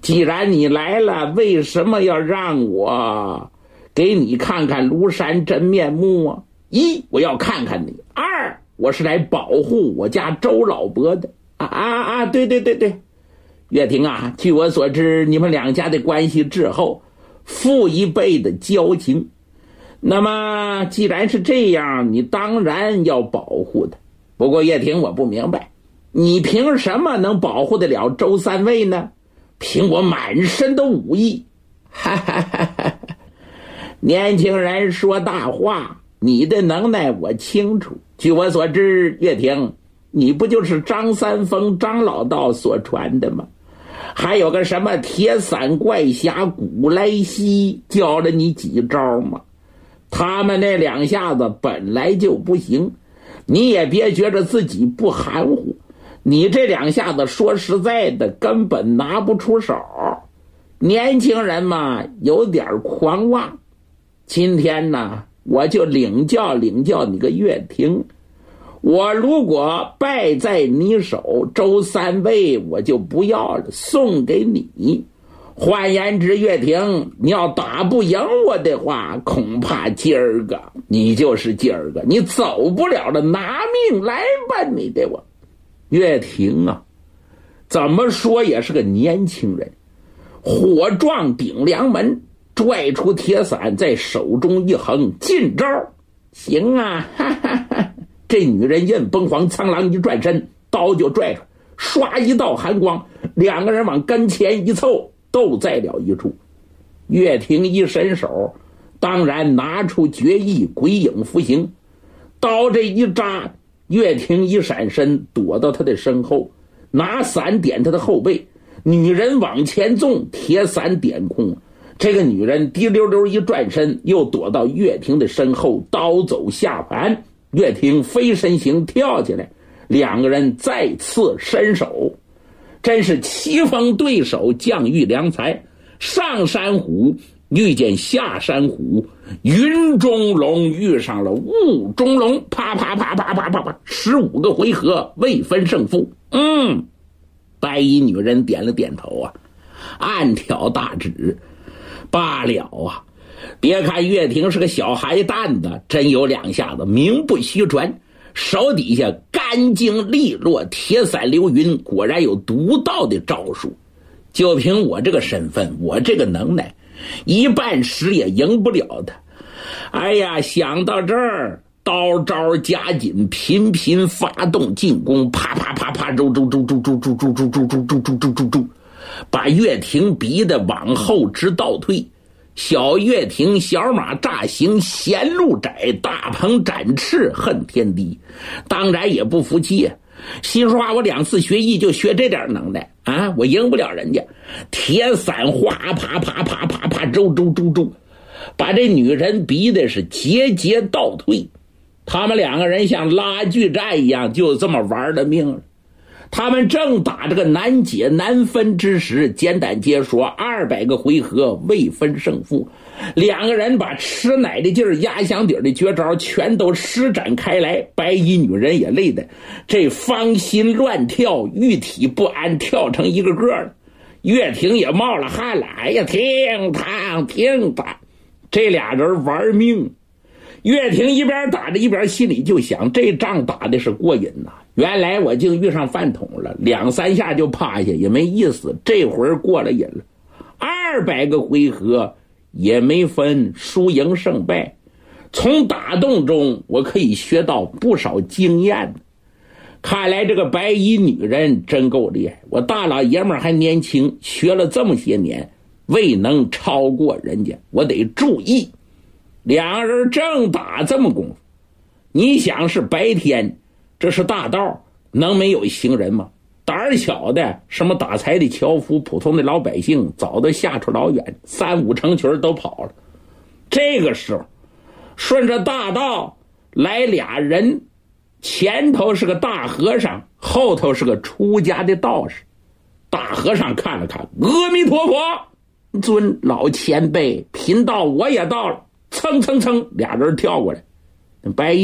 既然你来了，为什么要让我给你看看庐山真面目啊？一，我要看看你；二，我是来保护我家周老伯的。对，岳霆啊，据我所知，你们两家的关系之后，父一辈的交情。那么既然是这样，你当然要保护他。不过岳霆，我不明白，你凭什么能保护得了周三位呢？凭我满身的武艺。年轻人说大话，你的能耐我清楚。据我所知，岳霆，你不就是张三丰张老道所传的吗？还有个什么铁伞怪侠古来稀教了你几招吗？他们那两下子本来就不行，你也别觉得自己不含糊，你这两下子说实在的根本拿不出手。年轻人嘛，有点狂妄。今天呢，我就领教你个岳霆。我如果败在你手，周三位我就不要了，送给你。换言之，岳霆，你要打不赢我的话，恐怕今儿个你就是今儿个，你走不了了，拿命来吧你的我。岳霆啊，怎么说也是个年轻人，火撞顶梁门，拽出铁伞，在手中一横，进招。行啊，这女人印崩黄苍狼一转身，刀就拽出，刷一道寒光，两个人往跟前一凑，斗在了一处。岳霆一伸手，当然拿出绝艺鬼影符行，刀这一扎，岳霆一闪身躲到他的身后，拿伞点他的后背，女人往前纵，铁伞点空。这个女人滴溜溜一转身，又躲到岳霆的身后，刀走下盘。岳霆飞身形跳起来，两个人再次伸手。真是棋逢对手，将遇良才。上山虎遇见下山虎，云中龙遇上了雾中龙，啪，15个回合未分胜负。白衣女人点了点头啊，暗挑大指。罢了啊，别看岳霆是个小孩蛋子，真有两下子名不虚传，手底下干净利落，铁伞流云，果然有独到的招数。就凭我这个身份，我这个能耐，一半时也赢不了他。哎呀，想到这儿，刀招加紧，频频发动进攻，啪，把岳霆逼得往后直倒退。小岳霆小马乍行，闲路窄，大鹏展翅恨天低。当然也不服气，心说话，我2次学艺就学这点能耐啊，我赢不了人家。铁伞哗啪，周，把这女人逼的是节倒退。他们两个人像拉锯战一样，就这么玩了命了。他们正打这个难解难分之时，简短截说200个回合未分胜负。两个人把吃奶的劲儿、压箱底的绝招全都施展开来，白衣女人也累得这芳心乱跳，玉体不安，跳成一个个了。岳霆也冒了汗了，哎呀，停躺，这俩人玩命。岳霆一边打着一边心里就想，这仗打的是过瘾呐。原来我竟遇上饭桶了，2、3下就趴下也没意思，这会儿过了瘾了。200个回合也没分输赢胜败，从打斗中我可以学到不少经验。看来这个白衣女人真够厉害，我大老爷们还年轻，学了这么些年未能超过人家，我得注意。两人正打这么功夫，你想是白天，这是大道，能没有行人吗？胆儿小的，什么打柴的樵夫，普通的老百姓早都下出老远，3、5成群都跑了。这个时候顺着大道来俩人，前头是个大和尚，后头是个出家的道士。大和尚看了看，阿弥陀佛，尊老前辈，贫道我也到了，蹭，俩人跳过来。白衣